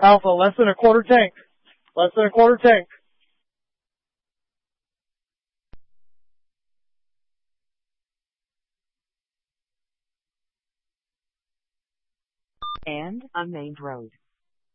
Alpha, less than a quarter tank. Less than a quarter tank. And unnamed road.